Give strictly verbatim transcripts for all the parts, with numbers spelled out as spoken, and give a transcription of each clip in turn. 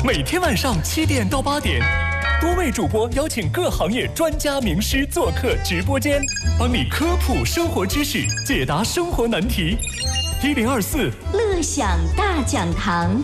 每天晚上七点到八点，多位主播邀请各行业专家名师做客直播间，帮你科普生活知识，解答生活难题。一零二四乐享大讲堂。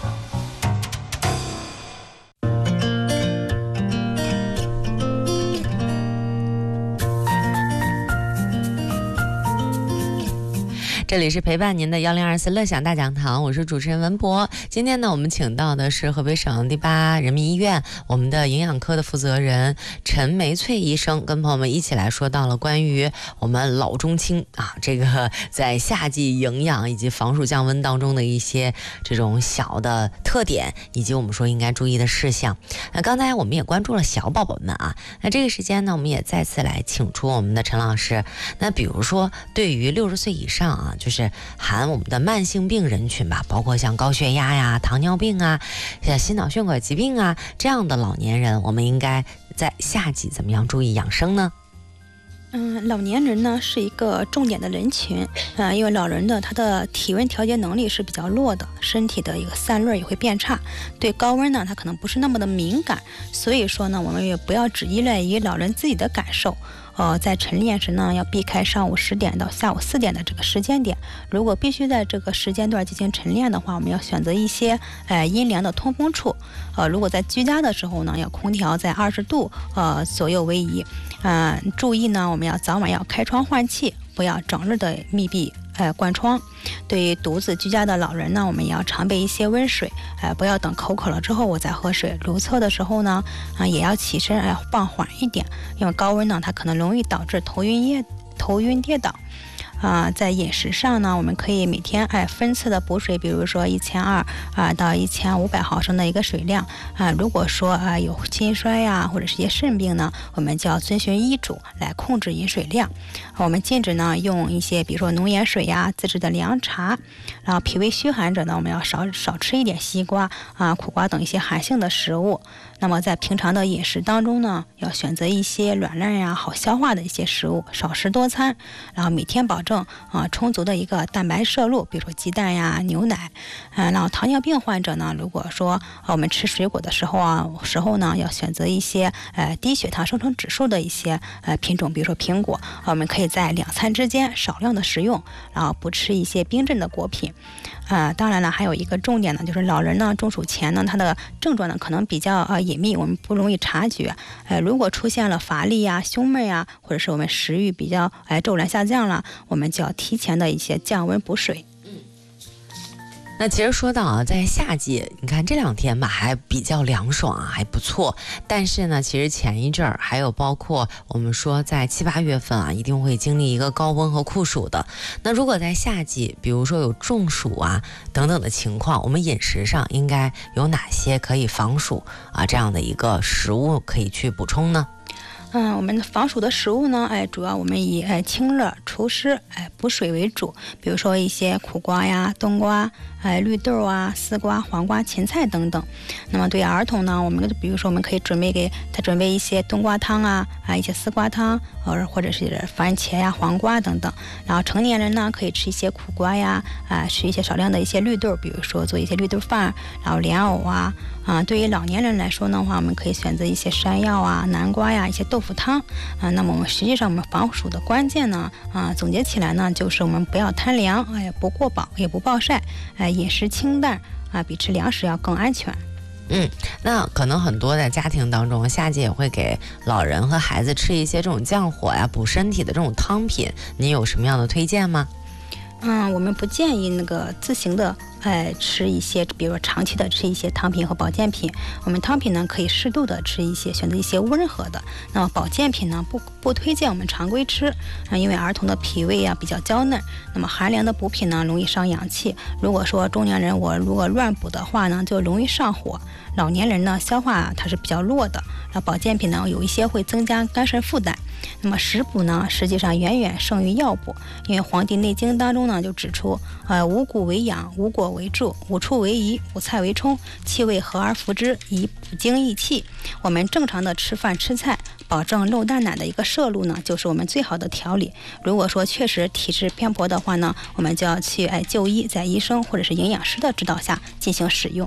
这里是陪伴您的幺零二四乐享大讲堂，我是主持人文博。今天呢，我们请到的是河北省第八人民医院我们的营养科的负责人陈梅翠医生，跟朋友们一起来说到了关于我们老中青啊，这个在夏季营养以及防暑降温当中的一些这种小的特点，以及我们说应该注意的事项。那刚才我们也关注了小宝宝们啊，那这个时间呢，我们也再次来请出我们的陈老师。那比如说，对于六十岁以上啊，就是含我们的慢性病人群吧，包括像高血压呀、糖尿病啊、像心脑血管疾病啊这样的老年人，我们应该在夏季怎么样注意养生呢？ 嗯，老年人呢是一个重点的人群，啊、呃，因为老人的他的体温调节能力是比较弱的，身体的一个散热也会变差，对高温呢他可能不是那么的敏感，所以说呢，我们也不要只依赖于老人自己的感受。呃，在晨练时呢，要避开上午十点到下午四点的这个时间点。如果必须在这个时间段进行晨练的话，我们要选择一些呃阴凉的通风处。呃，如果在居家的时候呢，要空调在二十度呃左右为宜。呃，注意呢，我们要早晚要开窗换气，不要整日的密闭。呃，关窗。对于独自居家的老人呢，我们也要常备一些温水，呃，不要等口渴了之后我再喝水。如厕的时候呢，啊、呃，也要起身，哎、呃，放缓一点，因为高温呢，它可能容易导致头晕跌头晕跌倒。啊、呃，在饮食上呢，我们可以每天哎分次的补水，比如说一千二啊到一千五百毫升的一个水量啊、呃。如果说啊、呃、有心衰呀或者是一些肾病呢，我们就要遵循医嘱来控制饮水量。我们禁止呢用一些比如说浓盐水呀、自制的凉茶。然后脾胃虚寒者呢，我们要少少吃一点西瓜啊、苦瓜等一些寒性的食物。那么在平常的饮食当中呢，要选择一些软烂呀、好消化的一些食物，少食多餐，然后每天保证啊充足的一个蛋白摄入，比如说鸡蛋呀、牛奶。嗯、啊，然后糖尿病患者呢，如果说、啊、我们吃水果的时候啊时候呢，要选择一些呃低血糖生成指数的一些呃品种，比如说苹果，啊、我们可以在两餐之间少量的食用，然后不吃一些冰镇的果品。啊、呃，当然了，还有一个重点呢，就是老人呢中暑前呢，他的症状呢可能比较呃隐秘，我们不容易察觉。呃，如果出现了乏力呀、胸闷呀，或者是我们食欲比较哎骤然下降了，我们就要提前的一些降温补水。 那其实说到啊，在夏季，你看这两天吧还比较凉爽啊，还不错。但是呢，其实前一阵儿还有包括我们说在七八月份啊，一定会经历一个高温和酷暑的。那如果在夏季，比如说有中暑啊等等的情况，我们饮食上应该有哪些可以防暑啊这样的一个食物可以去补充呢？ 嗯，我们防暑的食物呢，哎，主要我们以哎清热除湿、哎补水为主，比如说一些苦瓜呀、冬瓜、哎绿豆啊、丝瓜、黄瓜、芹菜等等。那么对儿童呢，我们比如说我们可以准备给他准备一些冬瓜汤啊，啊一些丝瓜汤，呃或者是番茄呀、黄瓜等等。然后成年人呢，可以吃一些苦瓜呀，啊吃一些少量的一些绿豆，比如说做一些绿豆饭，然后莲藕啊。啊，对于老年人来说的话，我们可以选择一些山药啊、南瓜呀、一些豆腐汤啊。那么我们实际上我们防暑的关键呢，啊，总结起来呢，就是我们不要贪凉，哎，不过饱，也不暴晒，哎，饮食清淡啊，比吃粮食要更安全。 嗯，那可能很多的家庭当中，夏季也会给老人和孩子吃一些这种降火呀、补身体的这种汤品，您有什么样的推荐吗？ 嗯，我们不建议那个自行的，哎，吃一些，比如说长期的吃一些汤品和保健品。我们汤品呢，可以适度的吃一些，选择一些温和的。那么保健品呢，不不推荐我们常规吃，啊，因为儿童的脾胃啊比较娇嫩，那么寒凉的补品呢，容易伤阳气。如果说中年人我如果乱补的话呢，就容易上火。老年人呢，消化它是比较弱的，然后保健品呢，有一些会增加肝肾负担。那么食补呢，实际上远远胜于药补，因为《黄帝内经》当中呢就指出，呃，五谷为养，五果为助，五畜为宜，五菜为充，气味和而服之，以补精益气。我们正常的吃饭吃菜，保证肉蛋奶的一个摄入呢，就是我们最好的调理。如果说确实体质偏颇的话呢，我们就要去哎就医，在医生或者是营养师的指导下进行使用。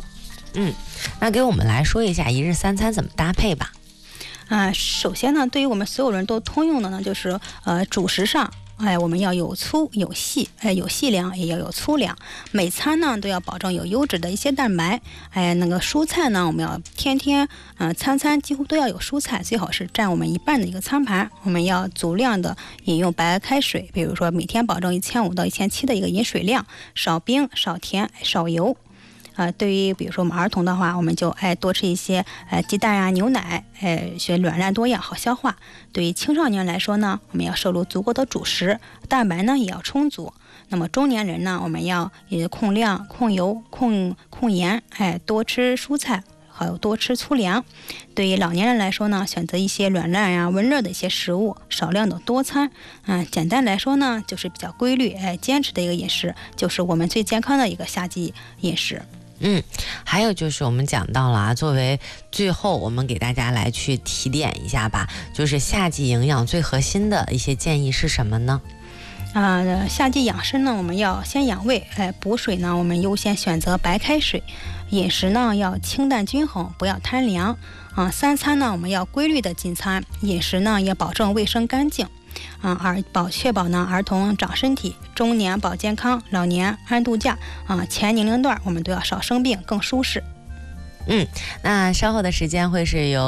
嗯，那给我们来说一下一日三餐怎么搭配吧。 啊、呃，首先呢，对于我们所有人都通用的呢，就是呃主食上。哎，我们要有粗有细，哎，有细粮也要有粗粮。每餐呢都要保证有优质的一些蛋白。哎，那个蔬菜呢，我们要天天，嗯、呃，餐餐几乎都要有蔬菜，最好是占我们一半的一个餐盘。我们要足量的饮用白开水，比如说每天保证一千五到一千七的一个饮水量，少冰、少甜、少油。呃，对于比如说我们儿童的话，我们就爱多吃一些呃鸡蛋啊、牛奶，呃，学软烂多样，好消化。对于青少年来说呢，我们要摄入足够的主食，蛋白呢也要充足。那么中年人呢，我们要也控量、控油、控控盐，哎，多吃蔬菜，还有多吃粗粮。对于老年人来说呢，选择一些软烂呀、温热的一些食物，少量的多餐。嗯，简单来说呢，就是比较规律，哎，坚持的一个饮食，就是我们最健康的一个夏季饮食。 嗯，还有就是我们讲到了啊，作为最后我们给大家来去提点一下吧，就是夏季营养最核心的一些建议是什么呢？ 啊、呃，夏季养生呢，我们要先养胃，哎，补水呢，我们优先选择白开水。饮食呢要清淡均衡，不要贪凉。啊，三餐呢我们要规律的进餐，饮食呢也保证卫生干净。啊，而保确保呢儿童长身体，中年保健康，老年安度假。啊，前年龄段我们都要少生病，更舒适。 嗯，那稍后的时间会是由